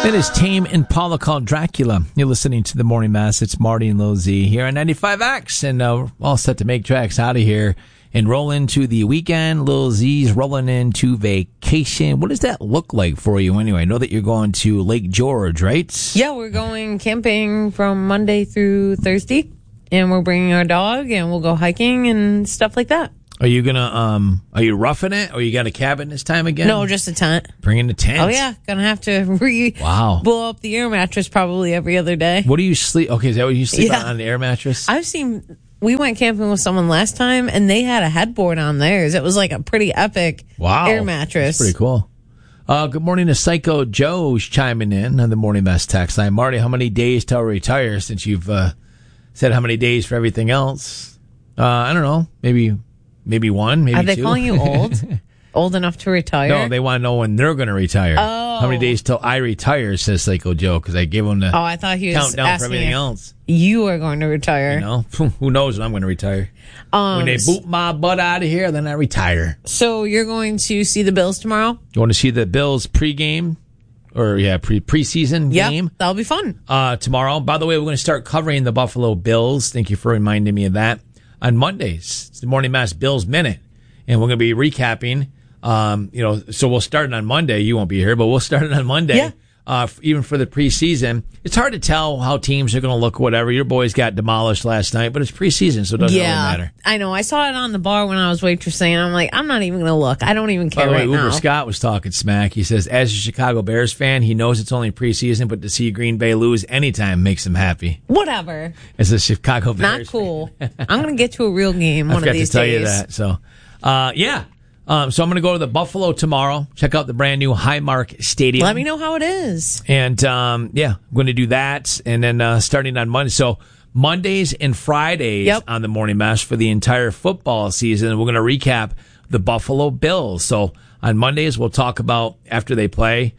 It is Tame Impala called Dracula. You're listening to the Morning Mass. It's Marty and Lil Z here on 95X. And we're all set to make tracks out of here and roll into the weekend. Lil Z's rolling into vacation. What does that look like for you anyway? I know that you're going to Lake George, right? Yeah, we're going camping from Monday through Thursday. And we're bringing our dog and we'll go hiking and stuff like that. Are you gonna are you roughing it, or you got a cabin this time again? No, just a tent. Bringing the tent. Oh yeah, gonna have to blow up the air mattress probably every other day. What do you sleep? Okay, is that what you sleep on the air mattress? We went camping with someone last time, and they had a headboard on theirs. It was like a pretty epic air mattress. That's pretty cool. Good morning to Psycho Joe's chiming in on the Morning Mass text line. Marty, how many days till I retire? Since you've said how many days for everything else, I don't know. Maybe one, maybe two. Are they calling you old? Old enough to retire? No, they want to know when they're going to retire. Oh. How many days till I retire, says Psycho Joe, because I gave him the I thought he was countdown for everything else. You are going to retire. You know, who knows when I'm going to retire. When they boot my butt out of here, then I retire. So you're going to see the Bills tomorrow? You want to see the Bills pregame? Or, preseason game. That'll be fun. Tomorrow. By the way, we're going to start covering the Buffalo Bills. Thank you for reminding me of that. On Mondays, it's the Morning Mass Bills Minute. And we're going to be recapping, so we'll start it on Monday. You won't be here, but we'll start it on Monday. Yeah. Even for the preseason. It's hard to tell how teams are going to look, whatever. Your boys got demolished last night, but it's preseason, so it doesn't really matter. I know. I saw it on the bar when I was waitressing, and I'm like, I'm not even going to look. I don't even care right now. Uber Scott was talking smack. He says, as a Chicago Bears fan, he knows it's only preseason, but to see Green Bay lose anytime makes him happy. Whatever. As a Chicago Bears Not cool. I'm going to get to a real game one of these days. I forgot to tell you that. So, so I'm going to go to the Buffalo tomorrow, check out the brand new Highmark Stadium. Let me know how it is. And, I'm going to do that. And then starting on Monday. So Mondays and Fridays on the Morning Mass for the entire football season. We're going to recap the Buffalo Bills. So on Mondays, we'll talk about after they play,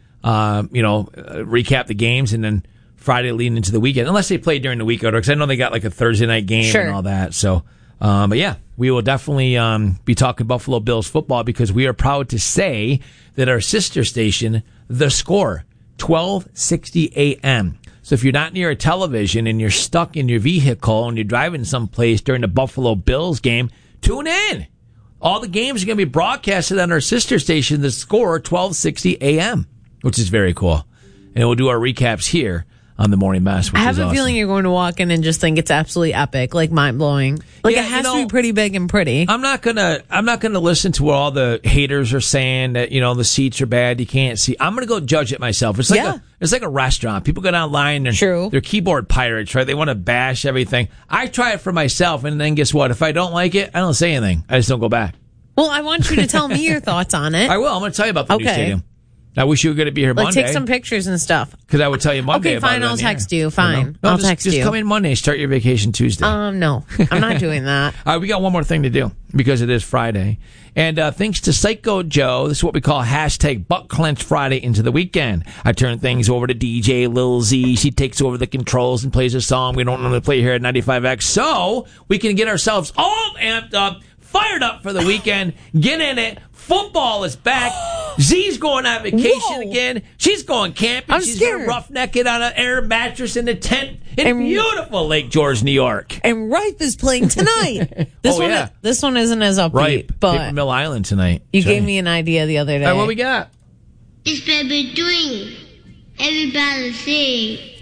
recap the games, and then Friday leading into the weekend. Unless they play during the week, because I know they got like a Thursday night game and all that. So, we will definitely be talking Buffalo Bills football, because we are proud to say that our sister station, The Score, 1260 AM. So if you're not near a television and you're stuck in your vehicle and you're driving someplace during the Buffalo Bills game, tune in. All the games are going to be broadcasted on our sister station, The Score, 1260 AM, which is very cool. And we'll do our recaps here on the Morning Mass, which I have is a awesome. feeling you're going to walk in and just think it's absolutely epic, like mind-blowing. Like, it has to be pretty big and pretty. I'm not gonna listen to what all the haters are saying, that, the seats are bad, you can't see. I'm gonna go judge it myself. It's like a restaurant. People go online and they're keyboard pirates, right? They want to bash everything. I try it for myself, and then guess what? If I don't like it, I don't say anything. I just don't go back. Well, I want you to tell me your thoughts on it. I will. I'm going to tell you about the new stadium. I wish you were going to be here Monday. Take some pictures and stuff. Because I would tell you Monday about it. Okay, fine. I'll text you. Fine. No, I'll text you. Just come in Monday. Start your vacation Tuesday. No. I'm not doing that. All right, we got one more thing to do because it is Friday. And thanks to Psycho Joe, this is what we call hashtag Butt Clench Friday into the weekend. I turn things over to DJ Lil Z. She takes over the controls and plays a song we don't normally play here at 95X. So we can get ourselves all amped up, fired up for the weekend. Get in it. Football is back. Z's going on vacation again. She's going camping. She's going to roughneck it on an air mattress in a tent in beautiful Lake George, New York. And Ripe is playing tonight. This one isn't as upbeat. Ripe, but Paper Mill Island tonight. You gave me an idea the other day. All right, what we got? It's baby doing. Everybody sing.